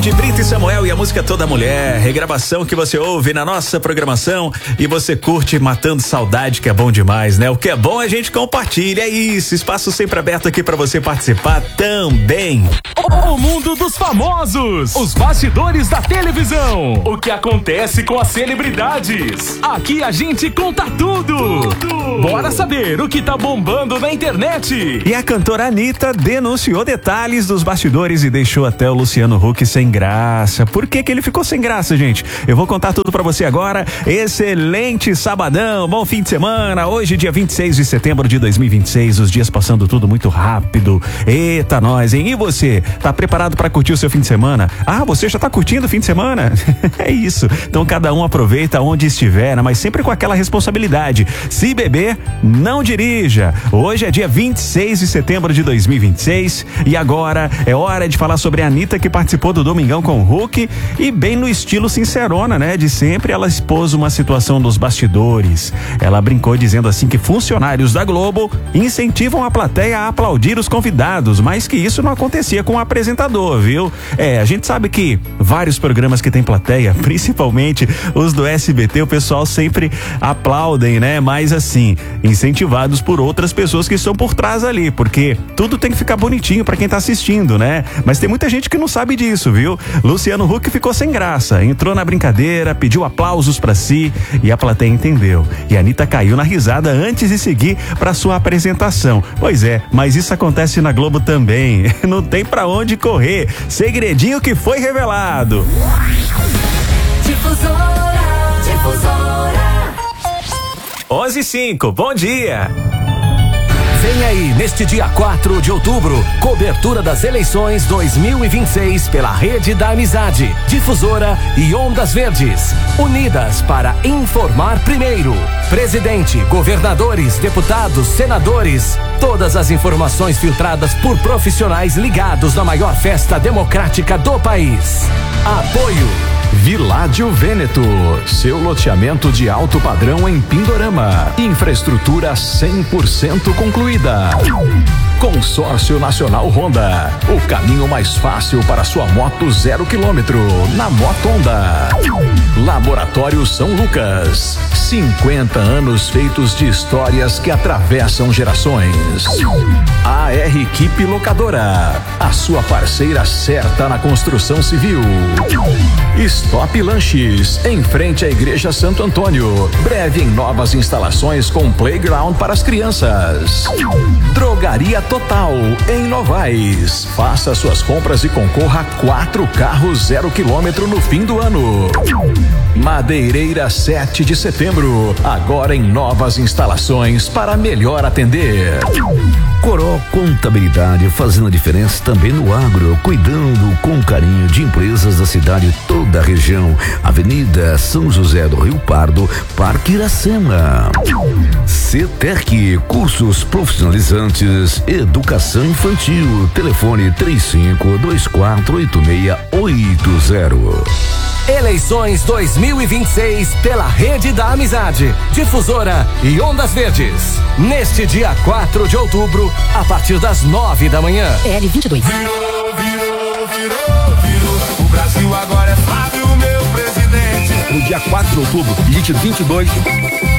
de Brito e Samuel e a música Toda Mulher, regravação que você ouve na nossa programação e você curte matando saudade, que é bom demais, né? O que é bom a gente compartilha, é isso, espaço sempre aberto aqui pra você participar também. O mundo dos famosos, os bastidores da televisão, o que acontece com as celebridades. Aqui a gente conta tudo. Bora saber o que tá bombando na internet. E a cantora Anitta denunciou detalhes dos bastidores e deixou até o Luciano Huck sem graça. Por que ele ficou sem graça, gente? Eu vou contar tudo pra você agora. Excelente sabadão, bom fim de semana. Hoje, dia 26 de setembro de 2026, os dias passando tudo muito rápido. Eita nós, hein? E você, tá preparado pra curtir o seu fim de semana? Ah, você já tá curtindo o fim de semana? É isso. Então cada um aproveita onde estiver, mas sempre com aquela responsabilidade. Se beber, não dirija. Hoje é dia 26 de setembro de 2026 e agora é hora de falar sobre a Anitta, que participou do Domingão com o Huck e bem no estilo sincerona, né? De sempre, ela expôs uma situação dos bastidores. Ela brincou dizendo assim que funcionários da Globo incentivam a plateia a aplaudir os convidados, mas que isso não acontecia com o apresentador, viu? A gente sabe que vários programas que tem plateia, principalmente os do SBT, o pessoal sempre aplaudem, né? Mas assim, incentivados por outras pessoas que estão por trás ali, porque tudo tem que ficar bonitinho pra quem tá assistindo, né? Mas tem muita gente que não sabe disso, viu? Luciano Huck ficou sem graça, entrou na brincadeira, pediu aplausos pra si e a plateia entendeu. E a Anitta caiu na risada antes de seguir pra sua apresentação. Pois é, mas isso acontece na Globo também. Não tem pra onde correr. Segredinho que foi revelado. Difusora. 11:05, bom dia. Vem aí, neste dia 4 de outubro, cobertura das eleições 2026 pela Rede da Amizade, Difusora e Ondas Verdes, unidas para informar primeiro. Presidente, governadores, deputados, senadores, todas as informações filtradas por profissionais ligados na maior festa democrática do país. Apoio Viládio Vêneto, seu loteamento de alto padrão em Pindorama. Infraestrutura 100% concluída. Consórcio Nacional Honda, o caminho mais fácil para sua moto 0 km na Moto Honda. Laboratório São Lucas, 50 anos feitos de histórias que atravessam gerações. AR Equipe Locadora, a sua parceira certa na construção civil. Stop Lanches, em frente à Igreja Santo Antônio, breve em novas instalações com playground para as crianças. Drogaria Total, em Novais, faça suas compras e concorra a 4 carros 0 km no fim do ano. Madeireira 7 de setembro, agora em novas instalações para melhor atender. Coró Contabilidade, fazendo a diferença também no agro, cuidando com carinho de empresas da cidade e toda a região. Avenida São José do Rio Pardo, Parque Iracema. CETEC, cursos profissionalizantes, educação infantil, telefone 35248680. Eleições 2026 pela Rede da Amizade, Difusora e Ondas Verdes. Neste dia 4 de outubro, a partir das 9 da manhã. L22. Virou. O Brasil agora é Flávio, meu presidente. No dia 4 de outubro, digite 22.